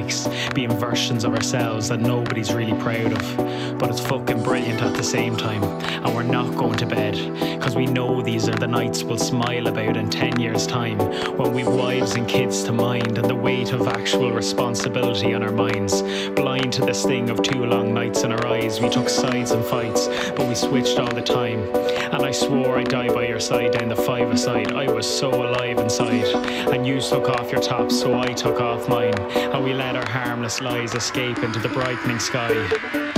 mistakes, being versions of ourselves that nobody's really proud of. But it's fucking brilliant at the same time, and we're not going to bed, cause we know these are the nights we'll smile about in 10 years' time, when we've wives and kids to mind and the weight of actual responsibility on our minds. Blind to the sting of 2 long nights in our eyes, we took sides in fights, but we switched all the time. And I swore I'd die by your side down the five-a-side. I was so alive inside. And you took off your top, so I took off mine. And we let our harmless lies escape into the brightening sky.